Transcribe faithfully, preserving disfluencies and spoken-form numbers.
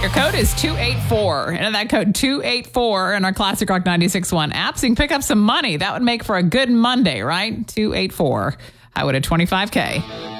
Your code is two eight four. Enter that code two eight four in our Classic Rock ninety-six point one app so you can pick up some money. That would make for a good Monday, right? two eight four. I would have twenty-five K.